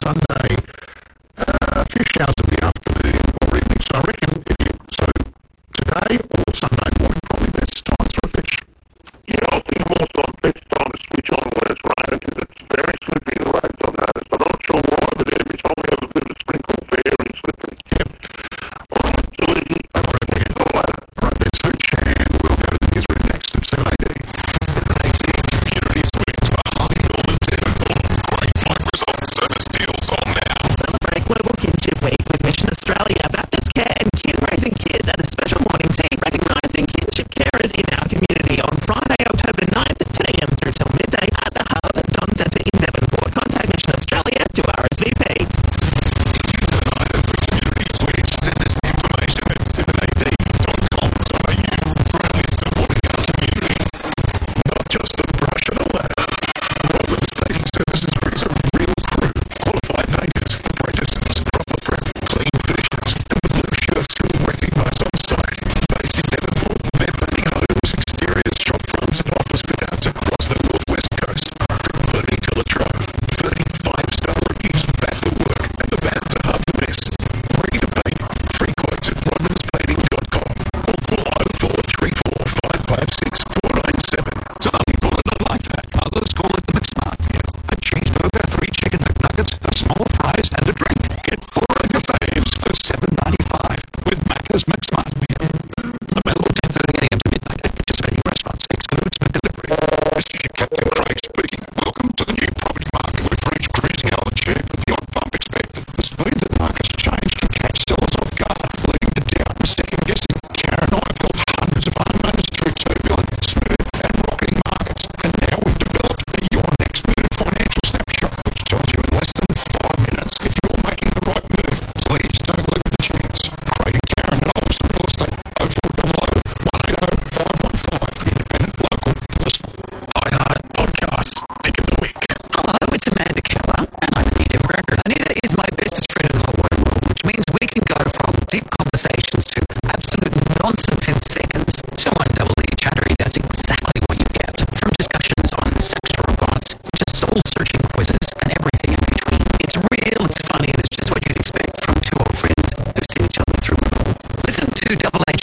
Sunday, a few showers in the afternoon or evening. So I reckon today or Sunday morning, probably best times for a fish. Yeah, I think more so best time to switch on when it's raining because it's very slippery the roads I've noticed. I'm not sure why, but every time we have a bit of a sprinkle, very slippery. Yep. All right, too easy. All right, that's Hooch, and we'll go to the newsroom next at 7:18. 718 Community Switch for Harley Norman Devonport. Great Microsoft service deals on now. Celebrate Global Kinship Week with Mission Australia, Baptist Care and Kid Raising Kids at a special morning tea recognising kinship carers in our community on Friday, October 9th at 10 a.m. through till midday at the Hub at Don Centre in Devonport. Contact Mission Australia to RSVP. Community Switch, send us the information at 718.com.au. Proudly supporting our community. Not just a brush and a ladder. Rodman's Paving Services brings a real crew. Qualified painters, apprentices, proper prep, clean finishers, and the blue shirts you'll recognise on site. Based in Devonport, they're painting homes, exteriors, shop fronts, and office fit-outs across the northwest coast. From Bernie to Latrobe, 35-star reviews back to work, and the band to hard to miss. Ready to paint? Free quotes at rodmanspainting.com or call 0434 556 497. Some people don't like that. Others call it the McSmart meal. A cheeseburger, 3 chicken McNuggets, a small fries, and a drink. Get 4 of your faves for $7.95 with Macca's McSmart meal. Available 10:30 a.m. to midnight at participating restaurants. Excludes for delivery. This is your Captain Craig speaking. Welcome to the new property market where for each cruising altitude with the odd bump expected. The speed that markets change can catch sellers off guard, leading to doubt and second guessing. Karen and I have helped hundreds of homeowners through turbulent, smooth and rocking markets. And now we've developed the Your Next Move financial snapshot, which tells you in less than 5 minutes if you're making the right move. Please don't leave it a chance. Craig and Karen at Olsen Real Estate, 0400 180 515. Independent, local, personal. iHeart Podcasts. Pick of the week. Hello, it's Amanda Keller, and I'm Anita Cracker. Anita is my bestest friend in the whole wide world, which means we can go from deep conversations to absolute nonsense in seconds. So on Double E Chattery, that's exactly what you get. From discussions on sex robots to soul-searching quizzes and everything in between. It's real, it's funny, and it's just what you'd expect from two old friends who've seen each other through it all. Listen to Double A